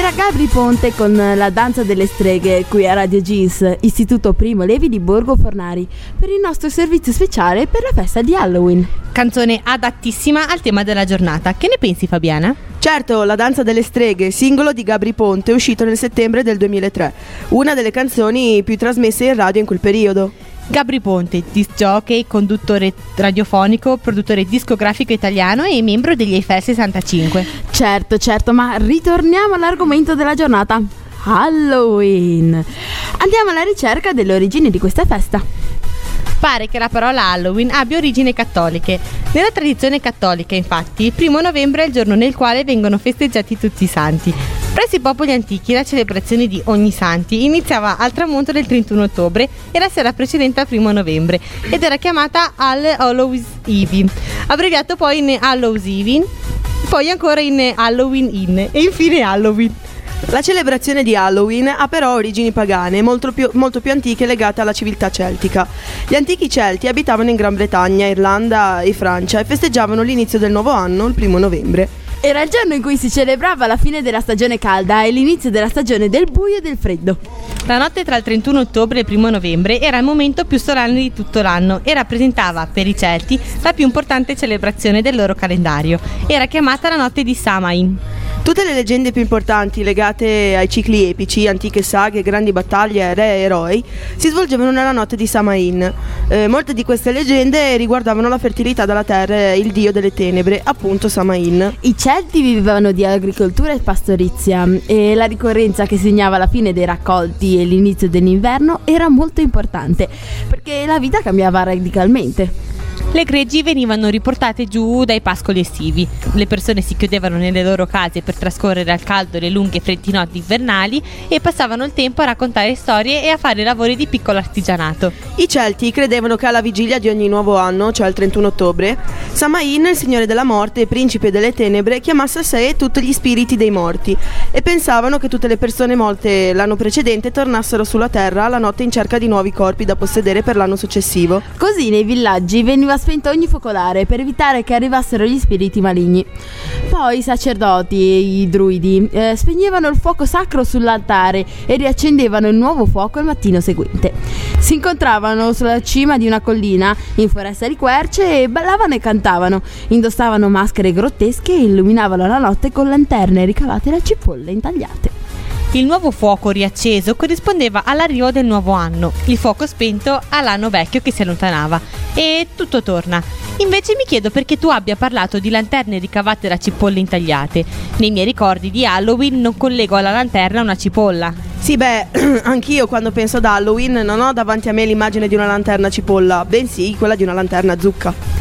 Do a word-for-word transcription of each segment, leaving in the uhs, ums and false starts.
Era Gabry Ponte con La danza delle streghe, qui a Radio Gis, Istituto Primo Levi di Borgo Fornari, per il nostro servizio speciale per la festa di Halloween. Canzone adattissima al tema della giornata. Che ne pensi, Fabiana? Certo, La danza delle streghe, singolo di Gabry Ponte, uscito nel settembre del duemilatré, una delle canzoni più trasmesse in radio in quel periodo. Gabry Ponte, disc jockey, conduttore radiofonico, produttore discografico italiano e membro degli Eiffel sessantacinque. Certo, certo, ma ritorniamo all'argomento della giornata, Halloween. Andiamo alla ricerca delle origini di questa festa. Pare che la parola Halloween abbia origini cattoliche. Nella tradizione cattolica, infatti, il primo novembre è il giorno nel quale vengono festeggiati tutti i santi. Presso i popoli antichi la celebrazione di Ogni Santi iniziava al tramonto del trentuno ottobre e la sera precedente al primo novembre ed era chiamata All Hallows Eve, abbreviato poi in Hallows Eve, poi ancora in Halloween Inn e infine Halloween. La celebrazione di Halloween ha però origini pagane molto più, molto più antiche legate alla civiltà celtica. Gli antichi Celti abitavano in Gran Bretagna, Irlanda e Francia e festeggiavano l'inizio del nuovo anno il primo novembre. Era il giorno in cui si celebrava la fine della stagione calda e l'inizio della stagione del buio e del freddo. La notte tra il trentuno ottobre e il primo novembre era il momento più solenne di tutto l'anno e rappresentava, per i Celti, la più importante celebrazione del loro calendario. Era chiamata la notte di Samain. Tutte le leggende più importanti legate ai cicli epici, antiche saghe, grandi battaglie, re e eroi, si svolgevano nella notte di Samain. Eh, molte di queste leggende riguardavano la fertilità della terra e il dio delle tenebre, appunto Samain. I Celti vivevano di agricoltura e pastorizia e la ricorrenza che segnava la fine dei raccolti e l'inizio dell'inverno era molto importante perché la vita cambiava radicalmente. Le greggi venivano riportate giù dai pascoli estivi. Le persone si chiudevano nelle loro case per trascorrere al caldo le lunghe e fredde notti invernali e passavano il tempo a raccontare storie e a fare lavori di piccolo artigianato. I Celti credevano che alla vigilia di ogni nuovo anno, cioè il trentuno ottobre, Samain, il signore della morte e principe delle tenebre, chiamasse a sé tutti gli spiriti dei morti e pensavano che tutte le persone morte l'anno precedente tornassero sulla terra la notte in cerca di nuovi corpi da possedere per l'anno successivo. Così nei villaggi veniva spento ogni focolare per evitare che arrivassero gli spiriti maligni. Poi i sacerdoti e i druidi eh, spegnevano il fuoco sacro sull'altare e riaccendevano il nuovo fuoco il mattino seguente. Si incontravano sulla cima di una collina in foresta di querce e ballavano e cantavano, indossavano maschere grottesche e illuminavano la notte con lanterne ricavate da cipolle intagliate. Il nuovo fuoco riacceso corrispondeva all'arrivo del nuovo anno, il fuoco spento all'anno vecchio che si allontanava e tutto torna. Invece mi chiedo perché tu abbia parlato di lanterne ricavate da cipolle intagliate. Nei miei ricordi di Halloween non collego alla lanterna una cipolla. Sì, beh, anch'io quando penso ad Halloween non ho davanti a me l'immagine di una lanterna cipolla, bensì quella di una lanterna zucca.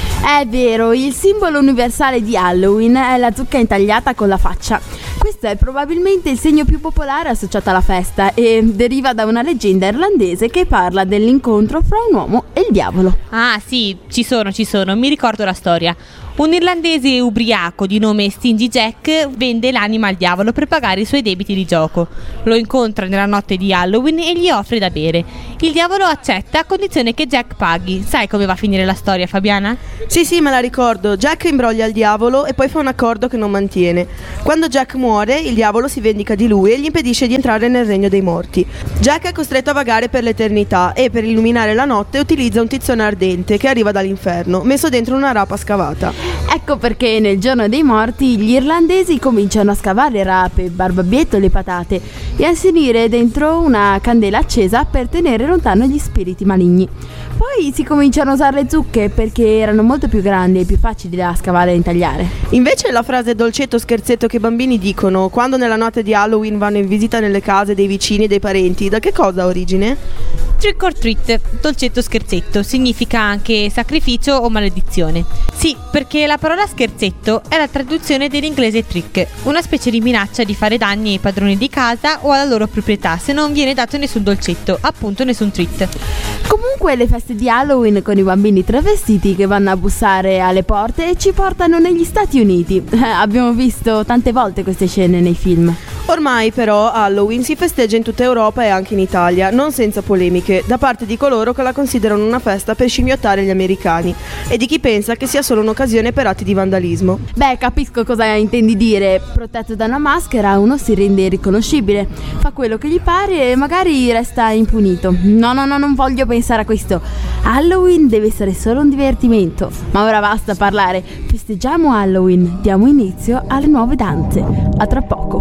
È vero, il simbolo universale di Halloween è la zucca intagliata con la faccia. Questo è probabilmente il segno più popolare associato alla festa e deriva da una leggenda irlandese che parla dell'incontro fra un uomo e il diavolo. Ah sì, ci sono, ci sono, mi ricordo la storia. Un irlandese ubriaco di nome Stingy Jack vende l'anima al diavolo per pagare i suoi debiti di gioco. Lo incontra nella notte di Halloween e gli offre da bere. Il diavolo accetta a condizione che Jack paghi. Sai come va a finire la storia, Fabiana? Sì, sì, me la ricordo. Jack imbroglia il diavolo e poi fa un accordo che non mantiene. Quando Jack muore, il diavolo si vendica di lui e gli impedisce di entrare nel regno dei morti. Jack è costretto a vagare per l'eternità e per illuminare la notte utilizza un tizzone ardente che arriva dall'inferno, messo dentro una rapa scavata. Ecco perché nel giorno dei morti gli irlandesi cominciano a scavare rape, barbabietole e patate e a inserire dentro una candela accesa per tenere lontano gli spiriti maligni. Poi si cominciano a usare le zucche perché erano molto più grandi e più facili da scavare e intagliare. Invece la frase dolcetto scherzetto che i bambini dicono quando nella notte di Halloween vanno in visita nelle case dei vicini e dei parenti, da che cosa ha origine? Trick or treat, dolcetto scherzetto, significa anche sacrificio o maledizione. Sì, perché la parola scherzetto è la traduzione dell'inglese trick, una specie di minaccia di fare danni ai padroni di casa o alla loro proprietà se non viene dato nessun dolcetto, appunto nessun treat. Comunque le feste di Halloween con i bambini travestiti che vanno a bussare alle porte ci portano negli Stati Uniti. Eh, abbiamo visto tante volte queste scene nei film. Ormai però Halloween si festeggia in tutta Europa e anche in Italia, non senza polemiche, da parte di coloro che la considerano una festa per scimmiottare gli americani e di chi pensa che sia solo un'occasione per atti di vandalismo. Beh, capisco cosa intendi dire. Protetto da una maschera uno si rende irriconoscibile, fa quello che gli pare e magari resta impunito. No, no, no, non voglio pensare a questo. Halloween deve essere solo un divertimento. Ma ora basta parlare, festeggiamo Halloween, diamo inizio alle nuove danze. A tra poco.